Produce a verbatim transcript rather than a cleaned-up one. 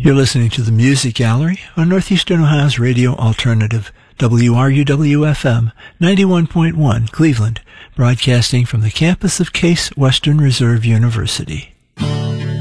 You're listening to the Music Gallery on Northeastern Ohio's Radio Alternative, W R U W F M, ninety-one point one, Cleveland, broadcasting from the campus of Case Western Reserve University.